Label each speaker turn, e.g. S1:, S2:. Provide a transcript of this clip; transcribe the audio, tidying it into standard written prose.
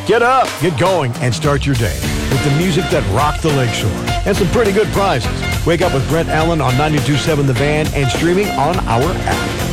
S1: Get up, get going, and start your day with the music that rocked the Lakeshore and some pretty good prizes. Wake up with Brent Allen on 92.7 The Van and streaming on our app.